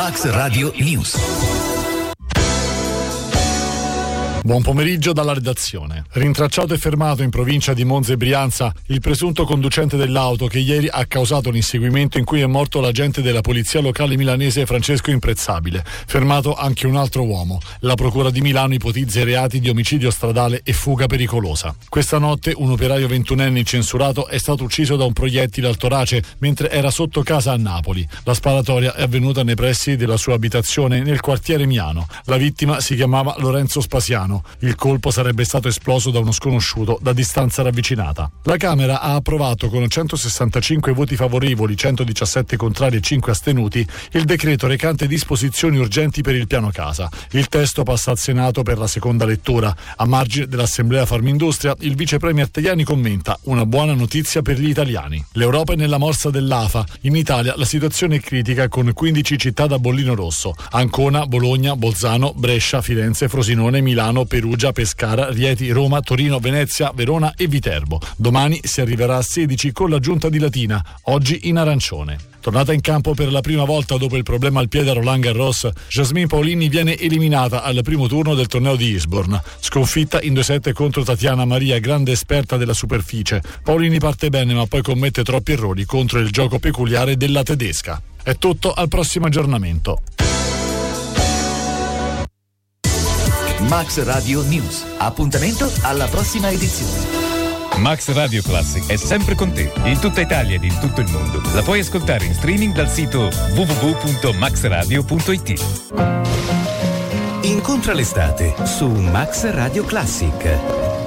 Max Radio News. Buon pomeriggio dalla redazione. Rintracciato e fermato in provincia di Monza e Brianza il presunto conducente dell'auto che ieri ha causato l'inseguimento in cui è morto l'agente della polizia locale milanese Francesco Imprezzabile. Fermato anche un altro uomo. La procura di Milano ipotizza i reati di omicidio stradale e fuga pericolosa. Questa notte un operaio 21enne incensurato è stato ucciso da un proiettile al torace mentre era sotto casa a Napoli. La sparatoria è avvenuta nei pressi della sua abitazione nel quartiere Miano. La vittima si chiamava Lorenzo Spasiano. Il colpo sarebbe stato esploso da uno sconosciuto da distanza ravvicinata. La Camera ha approvato con 165 voti favorevoli, 117 contrari e 5 astenuti il decreto recante disposizioni urgenti per il piano casa. Il testo passa al Senato per la seconda lettura. A margine dell'Assemblea Farmindustria, il vice premier Tajani commenta: una buona notizia per gli italiani. L'Europa è nella morsa dell'AFA. In Italia la situazione è critica con 15 città da bollino rosso: Ancona, Bologna, Bolzano, Brescia, Firenze, Frosinone, Milano, Perugia, Pescara, Rieti, Roma, Torino, Venezia, Verona e Viterbo. Domani si arriverà a 16 con l'aggiunta di Latina, oggi in arancione. Tornata in campo per la prima volta dopo il problema al piede a Roland Garros, Jasmine Paolini viene eliminata al primo turno del torneo di Eastbourne. Sconfitta in 2-7 contro Tatiana Maria, grande esperta della superficie. Paolini parte bene ma poi commette troppi errori contro il gioco peculiare della tedesca. È tutto, al prossimo aggiornamento. Max Radio News. Appuntamento alla prossima edizione. Max Radio Classic è sempre con te, in tutta Italia ed in tutto il mondo. La puoi ascoltare in streaming dal sito www.maxradio.it. Incontra l'estate su Max Radio Classic.